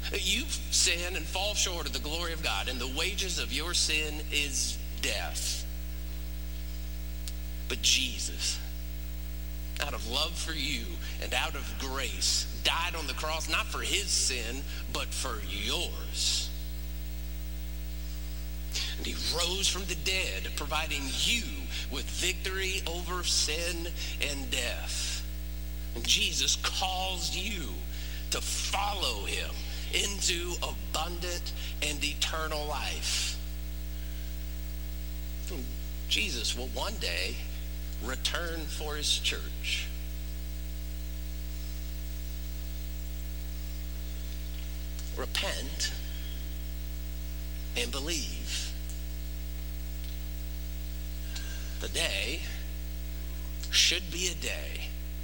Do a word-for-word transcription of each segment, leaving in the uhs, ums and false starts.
You sin and fall short of the glory of God, and the wages of your sin is death. But Jesus, out of love for you and out of grace, died on the cross, not for his sin, but for yours. And he rose from the dead, providing you with victory over sin and death. And Jesus calls you to follow him into abundant and eternal life. And Jesus will one day return for his church. Repent and believe. The day should be a day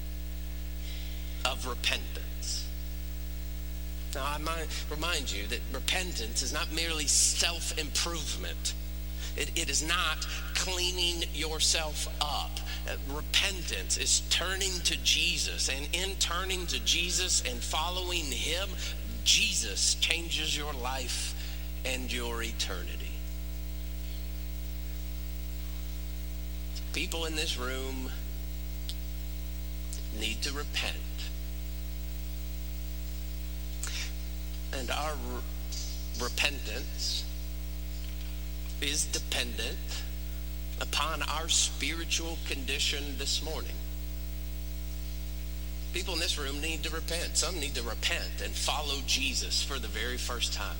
of repentance. Now, I might remind you that repentance is not merely self-improvement. It, it is not cleaning yourself up. Uh, repentance is turning to Jesus, and in turning to Jesus and following him, Jesus changes your life and your eternity. People in this room need to repent. And our re- repentance is dependent upon our spiritual condition this morning. People in this room need to repent. Some need to repent and follow Jesus for the very first time.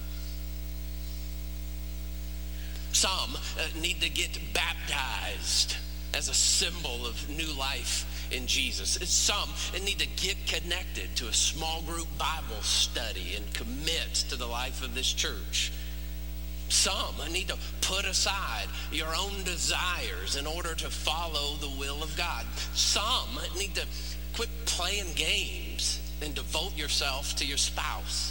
Some uh, need to get baptized as a symbol of new life in Jesus. Some need to get connected to a small group Bible study and commit to the life of this church. Some need to put aside your own desires in order to follow the will of God. Some need to quit playing games and devote yourself to your spouse.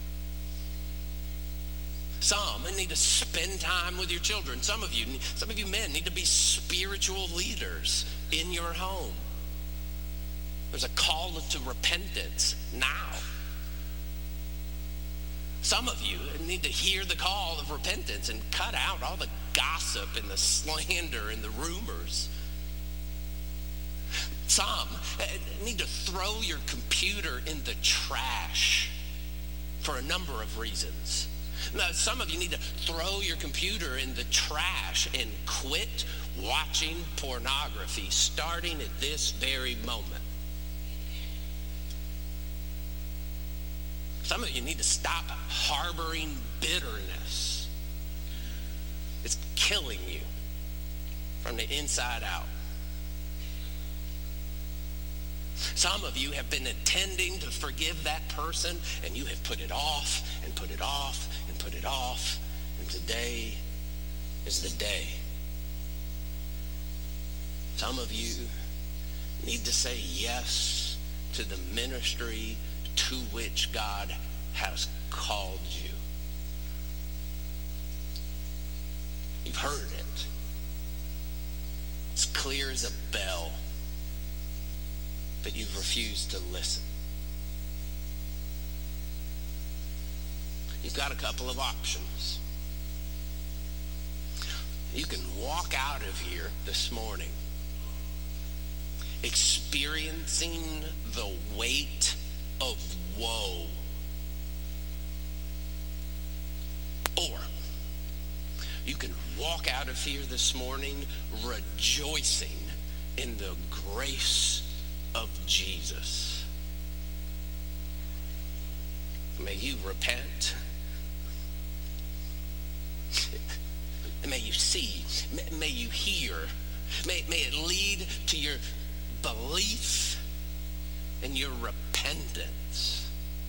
Some need to spend time with your children. Some of you, some of you men need to be spiritual leaders in your home. There's a call to repentance now. Some of you need to hear the call of repentance and cut out all the gossip and the slander and the rumors. Some need to throw your computer in the trash for a number of reasons. Now, some of you need to throw your computer in the trash and quit watching pornography starting at this very moment. Some of you need to stop harboring bitterness. It's killing you from the inside out. Some of you have been intending to forgive that person, and you have put it off and put it off and put it off, and today is the day. Some of you need to say yes to the ministry to which God has called you. You've heard it. It's clear as a bell, but you've refused to listen. You've got a couple of options. You can walk out of here this morning experiencing the weight of woe. Or you can walk out of here this morning rejoicing in the grace of Jesus. May you repent. May you see. May you hear. May, may it lead to your belief and your repentance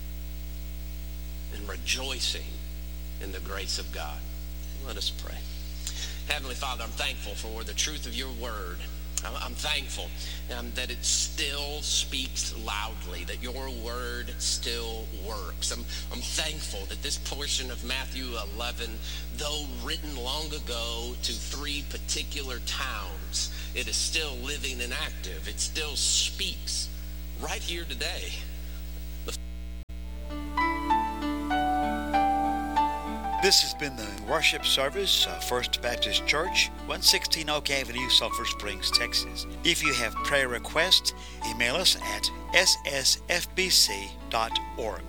and rejoicing in the grace of God. Let us pray. Heavenly Father, I'm thankful for the truth of your word. I'm thankful um, that it still speaks loudly, that your word still works. I'm, I'm thankful that this portion of Matthew eleven, though written long ago to three particular towns, it is still living and active. It still speaks right here today. This has been the worship service of First Baptist Church, one sixteen Oak Avenue, Sulphur Springs, Texas. If you have prayer requests, email us at s s f b c dot org.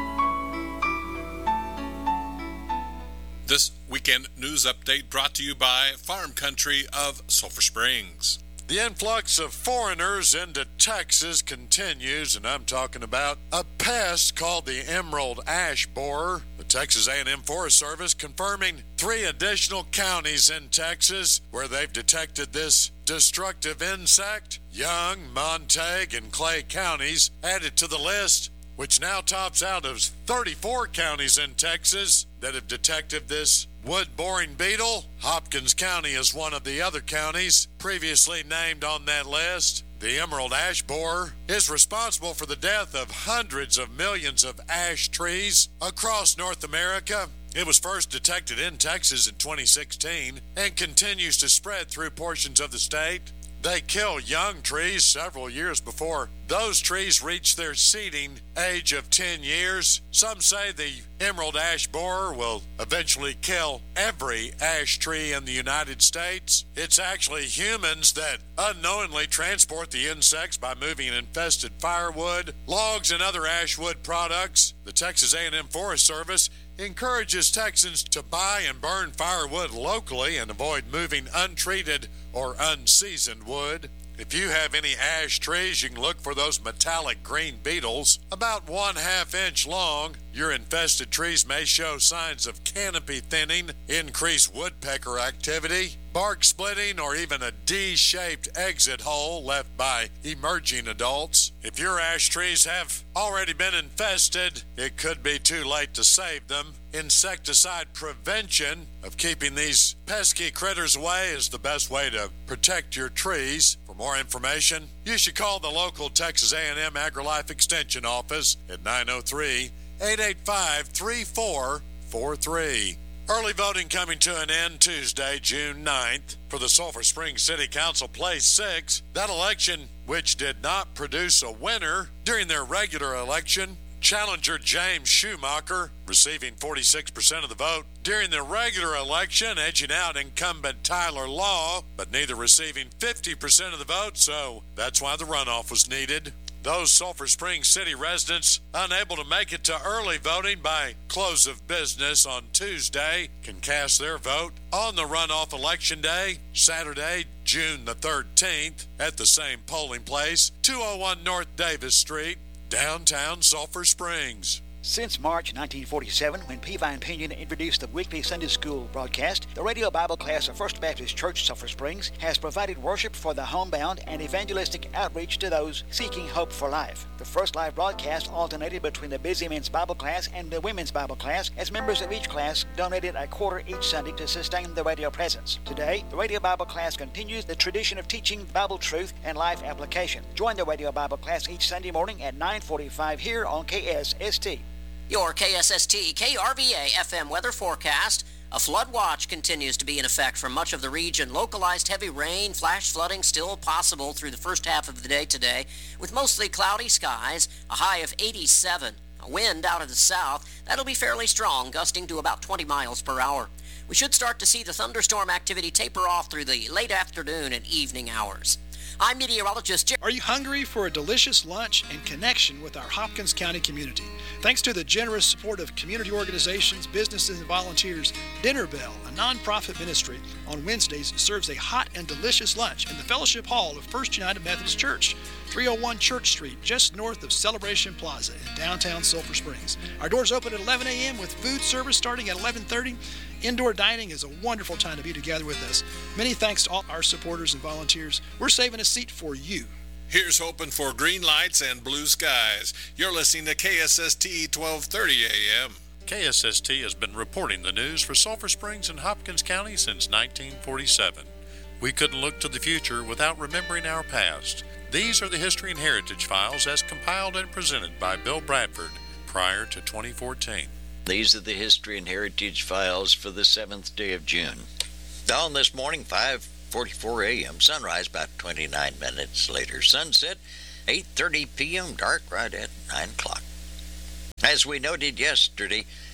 This weekend news update brought to you by Farm Country of Sulphur Springs. The influx of foreigners into Texas continues, and I'm talking about a pest called the emerald ash borer. The Texas A and M Forest Service confirming three additional counties in Texas where they've detected this destructive insect. Young, Montague, and Clay counties added to the list, which now tops out of thirty-four counties in Texas that have detected this wood-boring beetle. Hopkins County is one of the other counties previously named on that list. The emerald ash borer is responsible for the death of hundreds of millions of ash trees across North America. It was first detected in Texas in twenty sixteen and continues to spread through portions of the state. They kill young trees several years before those trees reach their seeding age of ten years. Some say the emerald ash borer will eventually kill every ash tree in the United States. It's actually humans that unknowingly transport the insects by moving infested firewood, logs, and other ash wood products. The Texas A and M Forest Service encourages Texans to buy and burn firewood locally and avoid moving untreated or unseasoned wood. If you have any ash trees, you can look for those metallic green beetles about one half inch long. Your infested trees may show signs of canopy thinning, increased woodpecker activity, bark splitting, or even a D-shaped exit hole left by emerging adults. If your ash trees have already been infested, it could be too late to save them. Insecticide prevention of keeping these pesky critters away is the best way to protect your trees. For more information, you should call the local Texas A and M AgriLife Extension office at nine oh three, eight eight five, three four four three. Early voting coming to an end Tuesday, June ninth, for the Sulphur Springs City Council Place six. That election, which did not produce a winner during their regular election, challenger James Schumacher receiving forty-six percent of the vote during the regular election, edging out incumbent Tyler Law, but neither receiving fifty percent of the vote, so that's why the runoff was needed. Those Sulphur Springs City residents unable to make it to early voting by close of business on Tuesday can cast their vote on the runoff election day, Saturday, June the thirteenth, at the same polling place, two oh one North Davis Street, downtown Sulphur Springs. Since March nineteen forty-seven, when Peavine Pinion introduced the weekly Sunday school broadcast, the radio Bible class of First Baptist Church, Sulphur Springs, has provided worship for the homebound and evangelistic outreach to those seeking hope for life. The first live broadcast alternated between the busy men's Bible class and the women's Bible class, as members of each class donated a quarter each Sunday to sustain the radio presence. Today, the radio Bible class continues the tradition of teaching Bible truth and life application. Join the radio Bible class each Sunday morning at nine forty-five here on K S S T. Your K S S T K R V A F M weather forecast. A flood watch continues to be in effect for much of the region. Localized heavy rain, flash flooding still possible through the first half of the day today, with mostly cloudy skies, a high of eighty-seven. A wind out of the south, that'll be fairly strong, gusting to about twenty miles per hour. We should start to see the thunderstorm activity taper off through the late afternoon and evening hours. I'm meteorologist Jerry. Are you hungry for a delicious lunch and connection with our Hopkins County community? Thanks to the generous support of community organizations, businesses, and volunteers, Dinner Bell, a nonprofit ministry, on Wednesdays serves a hot and delicious lunch in the Fellowship Hall of First United Methodist Church, three oh one Church Street, just north of Celebration Plaza in downtown Sulphur Springs. Our doors open at eleven a.m. with food service starting at eleven thirty. Indoor dining is a wonderful time to be together with us. Many thanks to all our supporters and volunteers. We're saving a seat for you. Here's hoping for green lights and blue skies. You're listening to K S S T twelve thirty a.m. K S S T has been reporting the news for Sulphur Springs and Hopkins County since nineteen forty-seven. We couldn't look to the future without remembering our past. These are the History and Heritage Files as compiled and presented by Bill Bradford prior to twenty fourteen. These are the History and Heritage Files for the seventh day of June. Dawn this morning, five forty-four a.m. Sunrise about twenty-nine minutes later. Sunset, eight thirty p.m. Dark right at nine o'clock. As we noted yesterday,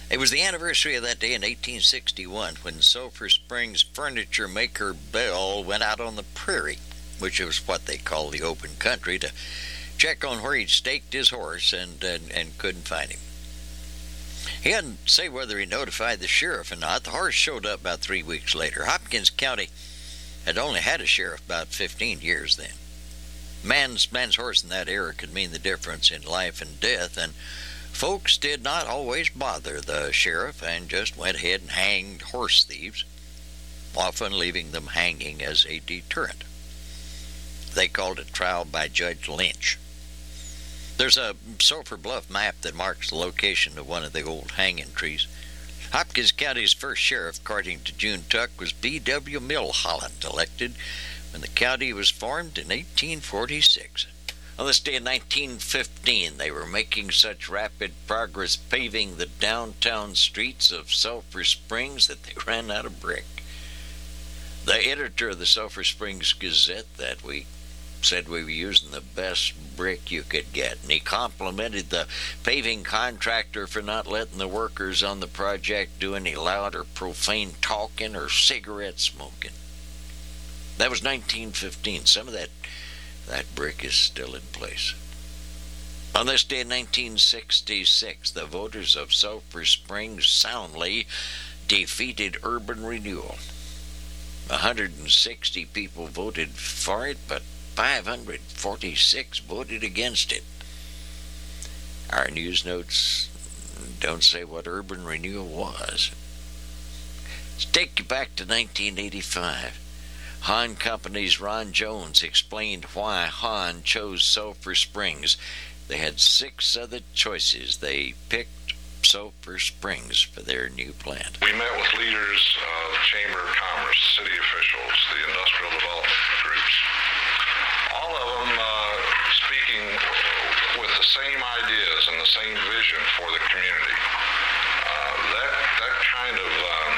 It was the anniversary of that day in eighteen sixty-one when Sulphur Springs furniture maker Bell went out on the prairie, which is what they call the open country, to check on where he'd staked his horse and, and, and couldn't find him. He hadn't say whether he notified the sheriff or not. The horse showed up about three weeks later. Hopkins County had only had a sheriff about fifteen years then. Man's, man's horse in that era could mean the difference in life and death, and folks did not always bother the sheriff and just went ahead and hanged horse thieves, often leaving them hanging as a deterrent. They called it trial by Judge Lynch. There's a Sulphur Bluff map that marks the location of one of the old hanging trees. Hopkins County's first sheriff, according to June Tuck, was B W Milholland, elected when the county was formed in eighteen forty-six. On this day in nineteen fifteen, they were making such rapid progress paving the downtown streets of Sulphur Springs that they ran out of brick. The editor of the Sulphur Springs Gazette that week said we were using the best brick you could get, and he complimented the paving contractor for not letting the workers on the project do any loud or profane talking or cigarette smoking. That was nineteen fifteen. Some of that That brick is still in place. On this day in nineteen sixty-six, the voters of Sulphur Springs soundly defeated urban renewal. one hundred sixty people voted for it, but five hundred forty-six voted against it. Our news notes don't say what urban renewal was. Let's take you back to nineteen eighty-five. Hahn Company's Ron Jones explained why Hahn chose Sulphur Springs. They had six other choices. They picked Sulphur Springs for their new plant. We met with leaders of Chamber of Commerce, city officials, the industrial development groups. All of them uh, speaking with the same ideas and the same vision for the community. Uh, that, that kind of um,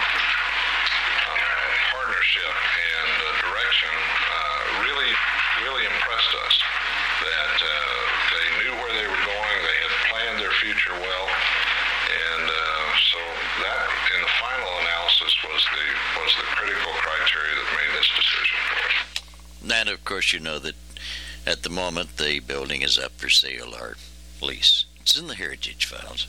uh, partnership and uh, direction uh, really, really impressed us. That uh, they knew where they were going, they had planned their future well, and uh, so that, in the final analysis, was the was the critical criteria that made this decision for us. And of course, you know that at the moment the building is up for sale or lease. It's in the Heritage Files.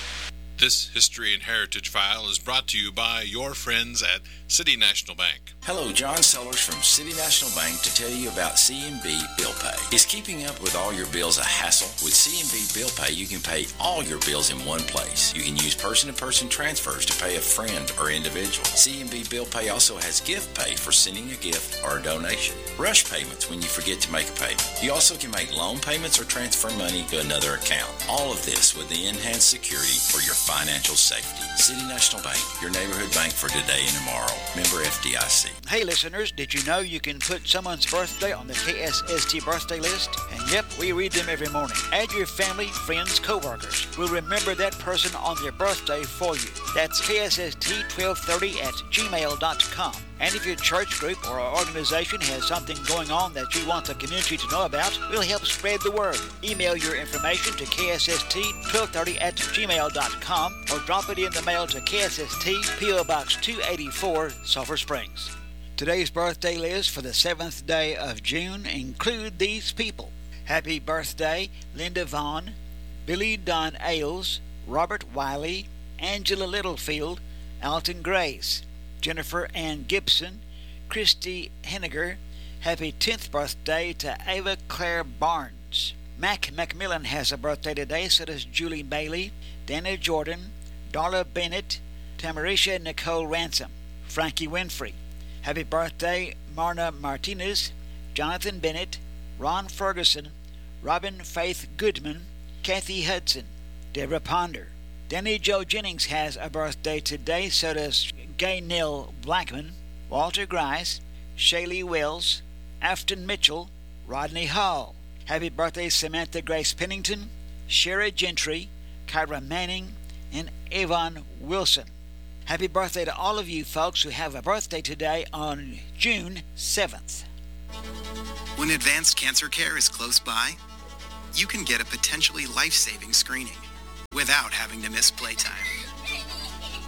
This History and Heritage File is brought to you by your friends at City National Bank. Hello, John Sellers from City National Bank to tell you about C and B Bill Pay. Is keeping up with all your bills a hassle? With C and B Bill Pay, you can pay all your bills in one place. You can use person-to-person transfers to pay a friend or individual. C and B Bill Pay also has gift pay for sending a gift or a donation. Rush payments when you forget to make a payment. You also can make loan payments or transfer money to another account. All of this with the enhanced security for your financial safety. City National Bank, your neighborhood bank for today and tomorrow. Member F D I C. Hey listeners, did you know you can put someone's birthday on the K S S T birthday list? And yep, we read them every morning. Add your family, friends, co-workers. We'll remember that person on their birthday for you. That's K S S T twelve thirty at gmail dot com. And if your church group or organization has something going on that you want the community to know about, we'll help spread the word. Email your information to K S S T twelve thirty at gmail dot com or drop it in the mail to K S S T, P O Box two eighty-four, Sulphur Springs. Today's birthday list for the seventh day of June include these people. Happy birthday, Linda Vaughn, Billy Don Ailes, Robert Wiley, Angela Littlefield, Alton Grace, Jennifer Ann Gibson, Christy Henniger. Happy tenth birthday to Ava Claire Barnes. Mac Macmillan has a birthday today, so does Julie Bailey, Dana Jordan, Darla Bennett, Tamarisha Nicole Ransom, Frankie Winfrey. Happy birthday, Marna Martinez, Jonathan Bennett, Ron Ferguson, Robin Faith Goodman, Kathy Hudson, Deborah Ponder. Danny Joe Jennings has a birthday today, so does Gaynell Blackman, Walter Grice, Shaylee Wells, Afton Mitchell, Rodney Hall. Happy birthday, Samantha Grace Pennington, Shara Gentry, Kyra Manning, and Avon Wilson. Happy birthday to all of you folks who have a birthday today on June seventh. When advanced cancer care is close by, you can get a potentially life-saving screening without having to miss playtime.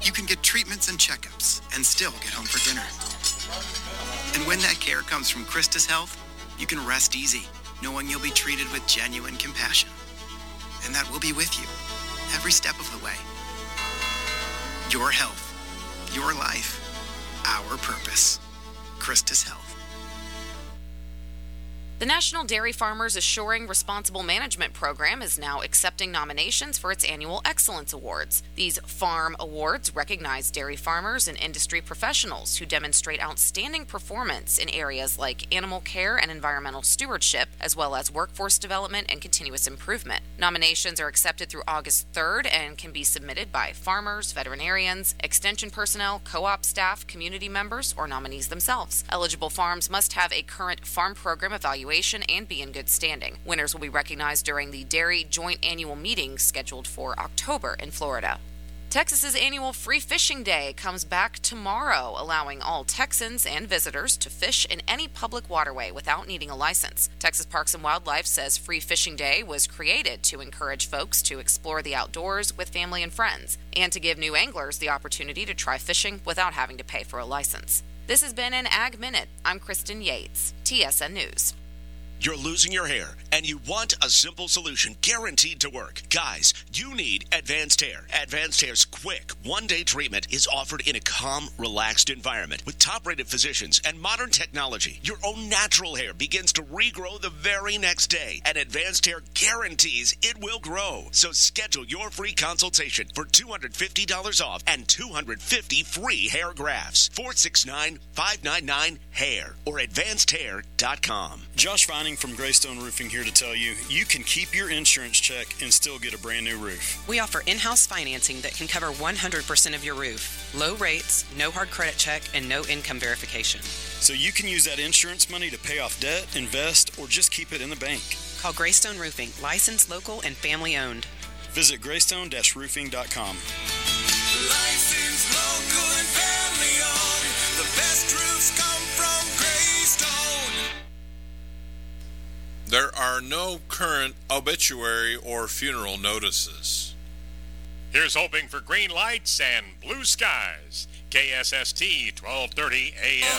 You can get treatments and checkups and still get home for dinner. And when that care comes from Christus Health, you can rest easy, knowing you'll be treated with genuine compassion. And that we'll be with you every step of the way. Your health, your life, our purpose. Christus Health. The National Dairy Farmers Assuring Responsible Management Program is now accepting nominations for its annual Excellence Awards. These farm awards recognize dairy farmers and industry professionals who demonstrate outstanding performance in areas like animal care and environmental stewardship, as well as workforce development and continuous improvement. Nominations are accepted through August third and can be submitted by farmers, veterinarians, extension personnel, co-op staff, community members, or nominees themselves. Eligible farms must have a current farm program evaluation and be in good standing. Winners will be recognized during the Dairy Joint Annual Meeting scheduled for October in Florida. Texas's annual Free Fishing Day comes back tomorrow, allowing all Texans and visitors to fish in any public waterway without needing a license. Texas Parks and Wildlife says Free Fishing Day was created to encourage folks to explore the outdoors with family and friends, and to give new anglers the opportunity to try fishing without having to pay for a license. This has been an Ag Minute. I'm Kristen Yates, T S N News. You're losing your hair, and you want a simple solution guaranteed to work. Guys, you need Advanced Hair. Advanced Hair's quick, one-day treatment is offered in a calm, relaxed environment with top-rated physicians and modern technology. Your own natural hair begins to regrow the very next day, and Advanced Hair guarantees it will grow. So schedule your free consultation for two hundred fifty dollars off and two hundred fifty free hair grafts. four six nine, five nine nine, hair or advanced hair dot com. Josh Vining from Greystone Roofing here to tell you, you can keep your insurance check and still get a brand new roof. We offer in-house financing that can cover one hundred percent of your roof. Low rates, no hard credit check, and no income verification. So you can use that insurance money to pay off debt, invest, or just keep it in the bank. Call Greystone Roofing, licensed, local, and family owned. Visit greystone dash roofing dot com. Licensed, local, and family owned. The best roofs come from Greystone. There are no current obituary or funeral notices. Here's hoping for green lights and blue skies. K S S T twelve thirty A M.